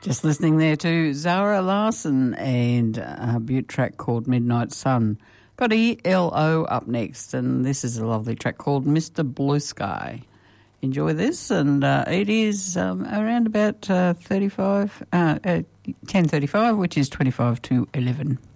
Just listening there to Zara Larsson and a beaut track called Midnight Sun. Got ELO up next, and this is a lovely track called Mr. Blue Sky. Enjoy this, and it is around about 10:35, which is 25 to 11.